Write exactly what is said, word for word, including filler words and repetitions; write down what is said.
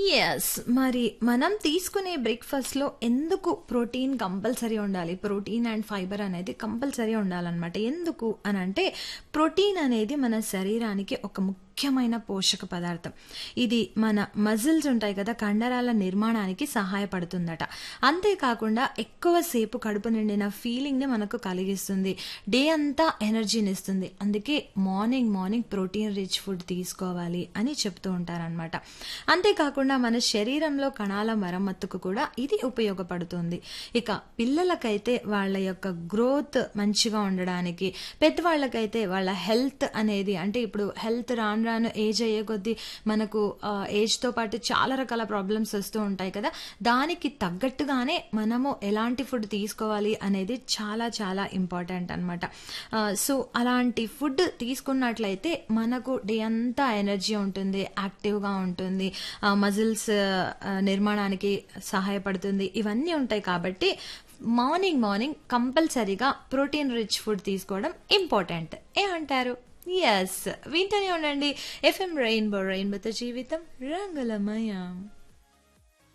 Yes. మరి మనం తీసుకునే బ్రేక్‌ఫాస్ట్‌లో ఎందుకు ప్రోటీన్ కంపల్సరీ ఉండాలి? ప్రోటీన్ అండ్ ఫైబర్ అనేది కంపల్సరీ ఉండాలనమాట. ఎందుకు అనంటే, ప్రోటీన్ అనేది మన శరీరానికి ఒక ముఖ్యమైన పోషక పదార్థం. ఇది మన మజిల్స్ ఉంటాయి కదా! కండరాల నిర్మాణానికి సహాయపడుతుందట. అంతేకాకుండా ఎక్కువ సేపు కడుపు నిండిన ఫీలింగ్‌ని మనకు కలిగిస్తుంది. డే అంతా ఎనర్జీనిస్తుంది. అందుకే morning, morning protein rich food తీసుకోవాలి అని చెప్తూ ఉంటారనమాట. అంతేకాకుండా మన శరీరంలో కణాల మరమ్మత్తుకు కూడా ఇది ఉపయోగపడుతుంది. ఇక పిల్లలకైతే వాళ్ళ యొక్క గ్రోత్ మంచిగా ఉండడానికి, పెద్దవాళ్ళకైతే వాళ్ళ హెల్త్ అనేది అంటే ఇప్పుడు హెల్త్ రాను రాను ఏజ్ అయ్యే కొద్దీ మనకు ఆహ్, ఏజ్‌తో పాటు చాలా రకాల ప్రాబ్లమ్స్ వస్తూ ఉంటాయి కదా! దానికి తగ్గట్టుగానే మనము ఎలాంటి ఫుడ్ తీసుకోవాలి అనేది చాలా చాలా ఇంపార్టెంట్ అనమాట. ఆహ్, సో, అలాంటి ఫుడ్ తీసుకున్నట్లయితే మనకు డే అంతా ఎనర్జీ ఉంటుంది, యాక్టివ్‌గా ఉంటుంది, ఆహ్, మజిల్స్ ఆహ్, నిర్మాణానికి సహాయపడుతుంది. ఇవన్నీ ఉంటాయి కాబట్టి మార్నింగ్, మార్నింగ్ కంపల్సరీగా ప్రోటీన్ రిచ్ ఫుడ్ తీసుకోవడం ఇంపార్టెంట్. ఏమంటారు? యెస్. వింటూనే ఉండండి ఎఫ్ఎం రెయిన్బో రెయిన్బోతో జీవితం రంగులమయం.